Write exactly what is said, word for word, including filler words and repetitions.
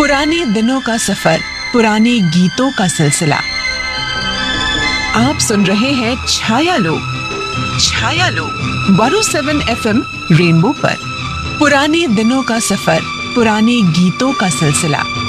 पुराने दिनों का सफर, पुराने गीतों का सिलसिला। आप सुन रहे हैं छाया लोग, छाया लोग one O seven F M rainbow पर। पुराने दिनों का सफर, पुराने गीतों का सिलसिला।